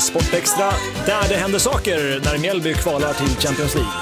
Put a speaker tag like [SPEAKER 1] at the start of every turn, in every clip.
[SPEAKER 1] Sportextra, där det händer saker när Mjällby kvalar till Champions League.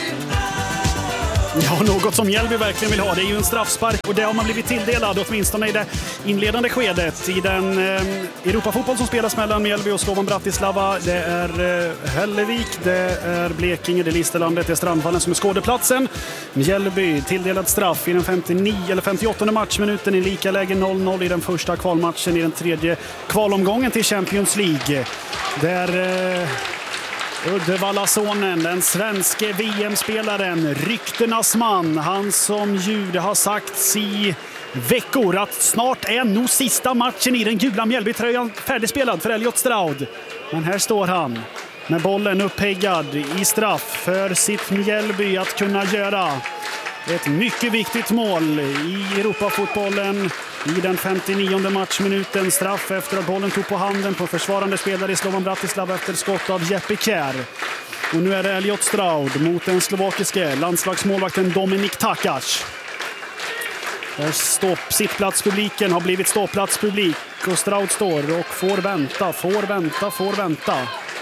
[SPEAKER 2] Ja, något som Mjällby verkligen vill ha, det är ju en straffspark, och det har man blivit tilldelad åtminstone i det inledande skedet i den Europafotboll som spelas mellan Mjällby och Slovan Bratislava. Det är Hällevik, det är Blekinge, det är Listerlandet, det är Strandvallen som är skådeplatsen. Mjällby tilldelad straff i den 58:e matchminuten i lika läge 0-0 i den första kvalmatchen i den tredje kvalomgången till Champions League. Där Uddevallasonen, den svenske VM-spelaren, ryktenas man, han som ju det har sagts i veckor att snart är nog sista matchen i den gula Mjällby-tröjan färdigspelad för Elliot Stroud. Men här står han med bollen uppeggad i straff för sitt Mjällby att kunna göra ett mycket viktigt mål i Europafotbollen i den 59:e matchminuten. Straff efter att bollen tog på handen på försvarande spelare i Slovan Bratislava efter skott av Jeppe Kjær. Och nu är det Elliot Stroud mot den slovakiske landslagsmålvakten Dominik Takac. Där sittplatspubliken har blivit ståplatspublik och Stroud står och får vänta.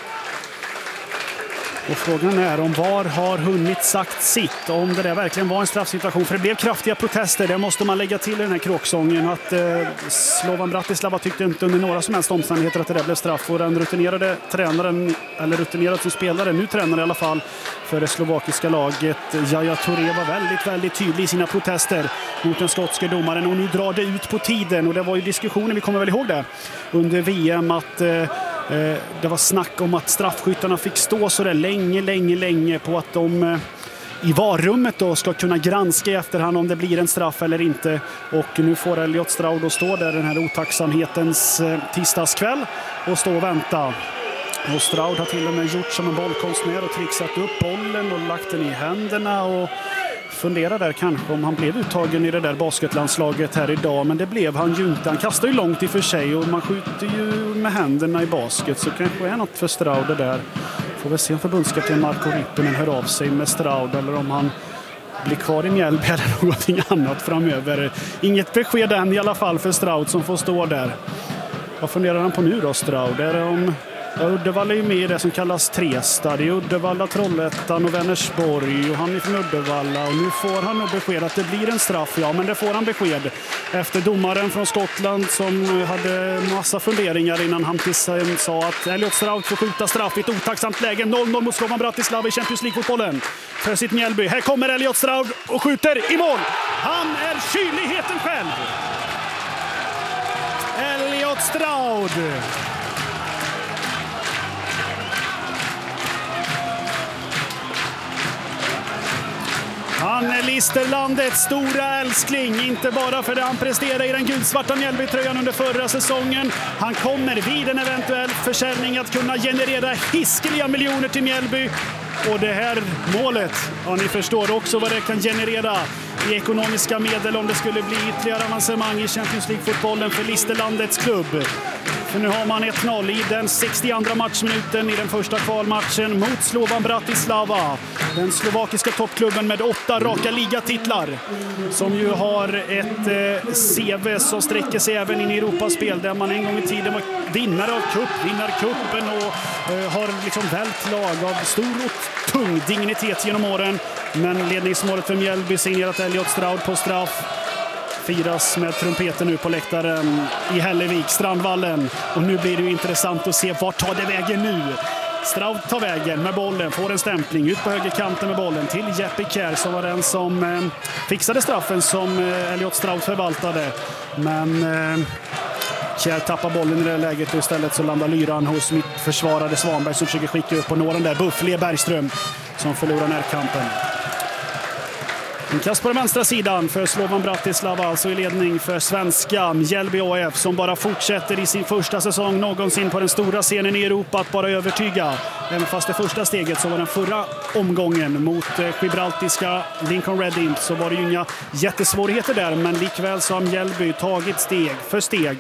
[SPEAKER 2] Och frågan är om VAR har hunnit sagt sitt, om det där verkligen var en straffsituation. För det blev kraftiga protester, det måste man lägga till i den här kråksången. Att Slovan Bratislava tyckte inte under några som helst omständigheter att det där blev straff. Och den rutinerade tränaren, eller rutinerad som spelare, nu tränare i alla fall, för det slovakiska laget, Yaya Touré, var väldigt tydlig i sina protester mot den skotske domaren. Och nu drar det ut på tiden, och det var ju diskussioner, vi kommer väl ihåg det, under VM att det var snack om att straffskyttarna fick stå så där länge på att de i varummet då ska kunna granska i efterhand om det blir en straff eller inte. Och nu får Elliot Stroud att stå där den här otacksamhetens tisdagskväll och stå och vänta. Och Stroud har till och med gjort som en bollkonstnär och trixat upp bollen och lagt den i händerna och funderar där kanske om han blev uttagen i det där basketlandslaget här idag, men det blev han ju inte. Han kastar ju långt i för sig och man skjuter ju med händerna i basket, så kanske är något för Stroud det där. Får väl se om förbundskapten Marko Rippinen hör av sig med Stroud eller om han blir kvar i Mjällby eller någonting annat framöver. Inget besked än i alla fall för Stroud som får stå där. Vad funderar han på nu då, Stroud? Är det om Uddevalla är ju med i det som kallas Trestad. Det är Uddevalla, Trollhättan och Vänersborg, och han är från Uddevalla. Och nu får han nog besked att det blir en straff. Ja, men det får han besked efter domaren från Skottland som hade massa funderingar innan han sa att Elliot Stroud får skjuta straff i ett otacksamt läge. 0-0 mot Slovan Bratislava i Champions League-fotbollen för sitt Mjällby. Här kommer Elliot Stroud och skjuter i mål. Han är kyligheten själv. Elliot Stroud. Han är Listerlandets stora älskling, inte bara för det han presterade i den gulsvarta Mjällbytröjan under förra säsongen. Han kommer vid en eventuell försäljning att kunna generera hiskeliga miljoner till Mjällby. Och det här målet, ja, ni förstår också vad det kan generera i ekonomiska medel om det skulle bli ytterligare avancemang i Champions League-fotbollen för Listerlandets klubb. För nu har man 1-0 i den 62:a matchminuten i den första kvalmatchen mot Slovan Bratislava. Den slovakiska toppklubben med 8 raka ligatitlar, som ju har ett CV som sträcker sig även in i Europaspel, där man en gång i tiden var vinnare av vinnarkuppen och har liksom vält lag av stor och tung dignitet genom åren. Men ledningsmålet för Mjällby signerat Elliot Stroud på straff firas med trumpeten nu på läktaren i Hällevik, Strandvallen. Och nu blir det ju intressant att se vart tar det vägen nu. Stroud tar vägen med bollen, får en stämpling ut på högerkanten med bollen till Jeppe Kjær, som var den som fixade straffen som Elliot Stroud förvaltade. Men Kjær tappar bollen i det läget och istället så landar lyran hos mitt försvarade Svanberg som försöker skicka upp på nåren där. Buffle Bergström som förlorar närkampen. En kast på den vänstra sidan för Slovan Bratislava, alltså i ledning för svenska Mjällby AF, som bara fortsätter i sin första säsong någonsin på den stora scenen i Europa att bara övertyga. Även fast det första steget som var den förra omgången mot gibraltiska Lincoln Red Imps, så var det ju inga jättesvårigheter där, men likväl så har Mjällby tagit steg för steg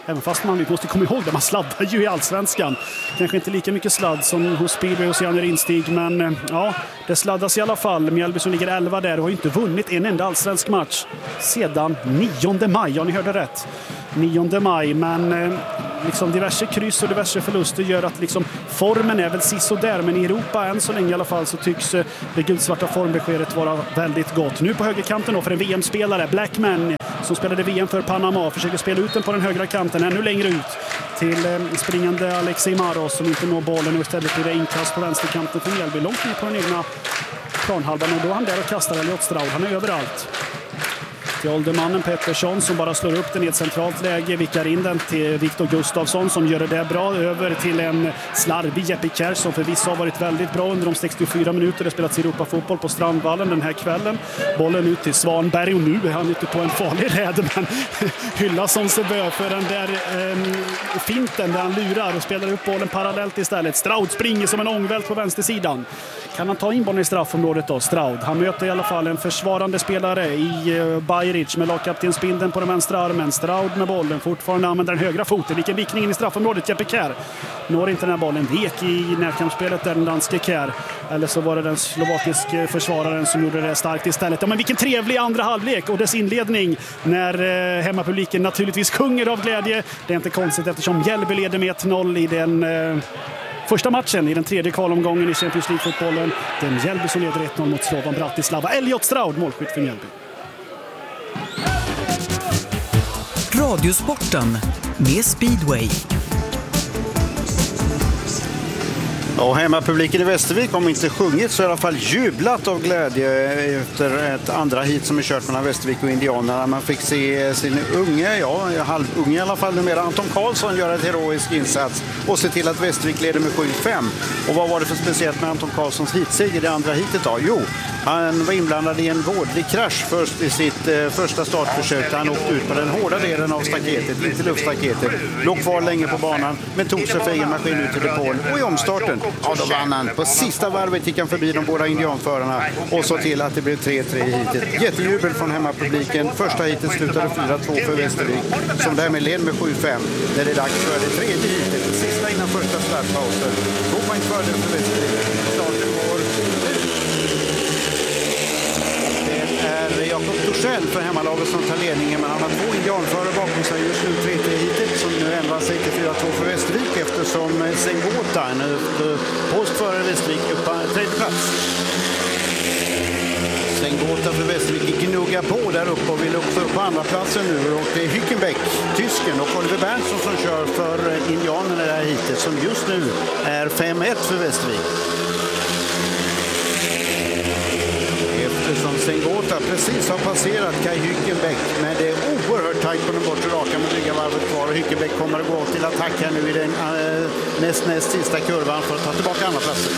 [SPEAKER 2] Även fast man måste komma ihåg det, man sladdar ju i allsvenskan. Kanske inte lika mycket sladd som hos Speedway och Janne Rinstig, men ja, det sladdas i alla fall. Mjällby som ligger 11 där och har inte vunnit en enda allsvensk match sedan 9 maj. Ja, ni hörde rätt. 9 maj, men liksom diverse kryss och diverse förluster gör att liksom formen är väl sisådär, men i Europa än så länge i alla fall så tycks det guldsvarta formbeskedet vara väldigt gott. Nu på högerkanten då för en VM-spelare, Blackman, som spelade VM för Panama, försöker spela ut den på den högra kanten ännu längre ut till springande Alexei Maros som inte når bollen, och istället blir det inkast på vänsterkanten för Mjällby långt ner på den egna planhalvan, och då är han där och kastar Elliot Stroud. Han är överallt. Till åldermannen Pettersson som bara slår upp den i ett centralt läge, vickar in den till Viktor Gustafsson som gör det bra, över till en slarvig Jeppe Kjær som förvisso har varit väldigt bra under de 64 minuter det spelats i Europa-fotboll på Strandvallen den här kvällen. Bollen ut till Svanberg, och nu är han ute på en farlig räd, men hylla som sig bör för den där finten där han lurar och spelar upp bollen parallellt istället. Stroud springer som en ångvält på vänstersidan. Kan han ta in bollen i straffområdet då? Stroud. Han möter i alla fall en försvarande spelare i Bajric med lagkaptensbindeln på den vänstra armen. Stroud med bollen, fortfarande använder den högra foten. Vilken vickning in i straffområdet. Jeppe Kjær når inte den här bollen. Vek i närkampsspelet där den danske Kjær. Eller så var det den slovakiske försvararen som gjorde det starkt istället. Ja, men vilken trevlig andra halvlek och dess inledning när hemmapubliken naturligtvis sjunger av glädje. Det är inte konstigt eftersom Mjällby leder med 1-0 i den första matchen i den tredje kvalomgången i Champions League-fotbollen. Det är Mjällby som leder 1-0 mot Slovan Bratislava. Elliot Stroud, målskytt för Mjällby.
[SPEAKER 3] Radiosporten med Speedway.
[SPEAKER 4] Och hemmapubliken i Västervik, om inte sjungit så i alla fall jublat av glädje efter ett andra hit som är kört mellan Västervik och Indianerna. Man fick se sin halvunge i alla fall numera, Anton Karlsson, göra ett heroisk insats och se till att Västervik leder med 7-5. Och vad var det för speciellt med Anton Karlssons hitseger i det andra hitet då? Jo, han var inblandad i en vådlig krasch först i sitt första startförsök. Han åkte ut på den hårda delen av staketet, inte luftstaketet. Låg kvar länge på banan, men tog sig för egen maskin ut till depån. Och i omstarten, ja, då vann han. På sista varvet gick han förbi de båda indianförarna och så till att det blev 3-3 i hitet. Jättejubel från hemmapubliken. Första hitet slutade 4-2 för Västervik, som därmed led med 7-5. När det är dags för det tredje hitet, det sista innan första startpausen. 2 poäng fördel för Västervik. Starten går. Det är Jakob Torssell för hemmalaget som tar ledningen, men han har 2 indianförare bakom sig just nu. 3-3 hitet som nu ändrar sig till 4-2 för Västervik eftersom Sengota, en post före Västervik, upp på tredje plats. Sengota för Västervik gnuggar på där uppe och vill också upp på andra platsen nu. Och det är Hückenbeck, tysken, och Oliver Berntsson som kör för indianerna i det här hitet som just nu är 5-1 för Västervik. Eftersom Sengota precis har passerat Kai Hückenbeck, men det är oerhört tajt på den bortre raka med dryga varvet kvar, och Hückenbeck kommer att gå till attack här nu i den näst sista kurvan för att ta tillbaka andra platser.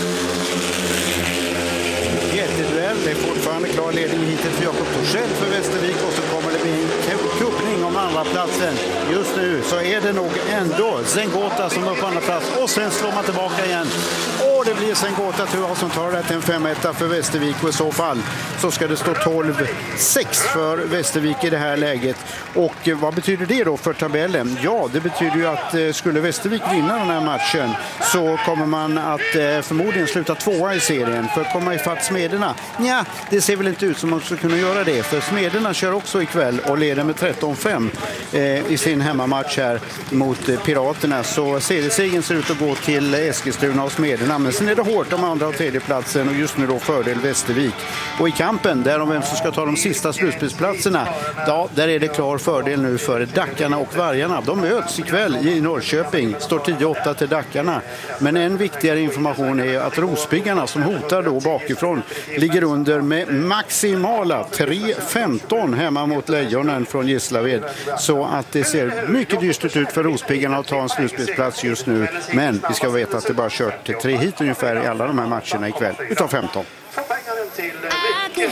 [SPEAKER 4] Jätteduell, det är fortfarande klar ledning hittills för Jakob Torssell för Västervik, och så kommer det bli en kuppning om andra platsen. Just nu så är det nog ändå Sengota som är på andra plats, och sen slår man tillbaka igen. Och det blir Sengota tror jag som tar det till en 5-1 för Västervik, och i så fall så ska det stå 12-6 för Västervik i det här läget. Och vad betyder det då för tabellen? Ja, det betyder ju att skulle Västervik vinna den här matchen så kommer man att förmodligen sluta 2:a i serien. För att komma ifatt Smederna, ja, det ser väl inte ut som man skulle kunna göra det. För Smederna kör också ikväll och leder med 13-5 i sin hemmamatch här mot Piraterna. Så seriesegern ser ut att gå till Eskilstuna och Smederna. Men sen är det hårt om andra och tredje platsen, och just nu då fördel Västervik. Och i kampen där om vem som ska ta de sista slutspelsplatserna, ja, där är det klar fördel nu för Dackarna och Vargarna. De möts ikväll i Norrköping, står 10-8 till Dackarna. Men en viktigare information är att Rospiggarna som hotar då bakifrån ligger under med maximala 3-15 hemma mot Lejonen från Gislaved. Så att det ser mycket dystert ut för Rospiggarna att ta en slutspelsplats just nu. Men vi ska veta att det bara kört till 3 hit ungefär i alla de här matcherna ikväll utav 15.